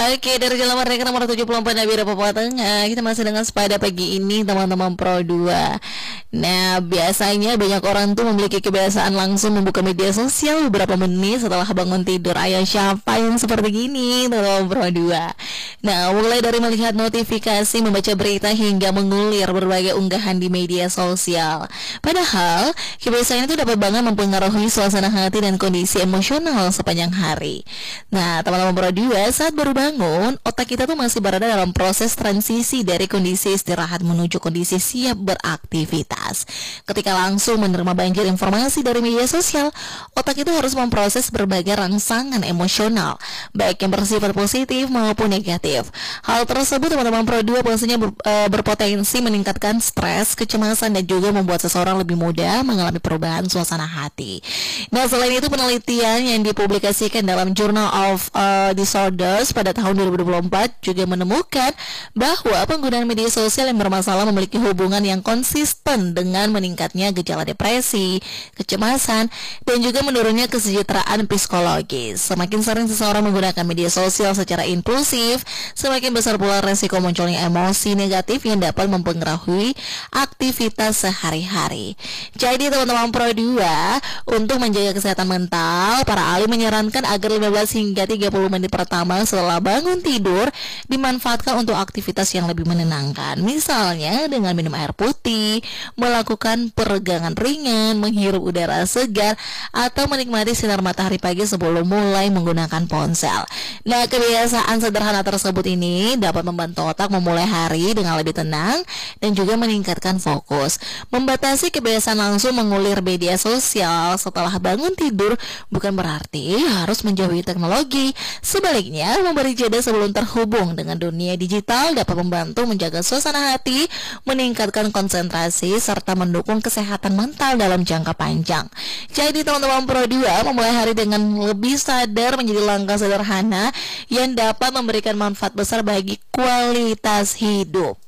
Oke, dari Jalan Merdeka nomor 74 Nabira Papua Tengah, kita masih dengan Sepada pagi ini teman-teman Pro 2. Nah, biasanya banyak orang tuh memiliki kebiasaan langsung membuka media sosial beberapa menit setelah bangun tidur. Ayo siapa yang seperti gini teman-teman Pro 2? Nah, mulai dari melihat notifikasi, membaca berita, hingga mengulir berbagai unggahan di media sosial. Padahal, kebiasaan itu dapat banget mempengaruhi suasana hati dan kondisi emosional sepanjang hari. Nah, teman-teman Pro 2, saat baru bangun, otak kita tuh masih berada dalam proses transisi dari kondisi istirahat menuju kondisi siap beraktivitas. Ketika langsung menerima banjir informasi dari media sosial, otak itu harus memproses berbagai rangsangan emosional, baik yang bersifat positif maupun negatif. Hal tersebut teman-teman Pro 2 pastinya berpotensi meningkatkan stres, kecemasan, dan juga membuat seseorang lebih mudah mengalami perubahan suasana hati. Nah, selain itu, penelitian yang dipublikasikan dalam Journal of Disorders pada tahun 2024 juga menemukan bahwa penggunaan media sosial yang bermasalah memiliki hubungan yang konsisten dengan meningkatnya gejala depresi, kecemasan, dan juga menurunnya kesejahteraan psikologis. Semakin sering seseorang menggunakan media sosial secara impulsif, semakin besar pula resiko munculnya emosi negatif yang dapat mempengaruhi aktivitas sehari-hari. Jadi teman-teman Pro 2, untuk menjaga kesehatan mental, para ahli menyarankan agar 15 hingga 30 menit pertama setelah bangun tidur dimanfaatkan untuk aktivitas yang lebih menenangkan. Misalnya dengan minum air putih, melakukan peregangan ringan, menghirup udara segar, atau menikmati sinar matahari pagi sebelum mulai menggunakan ponsel. Nah, kebiasaan sederhana tersebut ini dapat membantu otak memulai hari dengan lebih tenang dan juga meningkatkan fokus. Membatasi kebiasaan langsung mengulir media sosial setelah bangun tidur bukan berarti harus menjauhi teknologi. Sebaliknya, memberi jeda sebelum terhubung dengan dunia digital dapat membantu menjaga suasana hati, meningkatkan konsentrasi, serta mendukung kesehatan mental dalam jangka panjang. Jadi teman-teman Pro 2, memulai hari dengan lebih sadar menjadi langkah sederhana yang dapat memberikan manfaat besar bagi kualitas hidup.